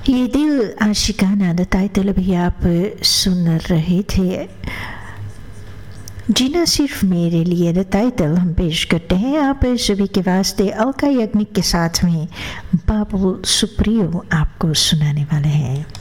ये दिल आशिकाना the title अभी आप सुन रहे थे। जीना सिर्फ मेरे लिए द टाइटल हम पेश करते हैं आप सभी के वास्ते। अलका याग्निक के साथ में बाबुल सुप्रियो आपको सुनाने वाले हैं।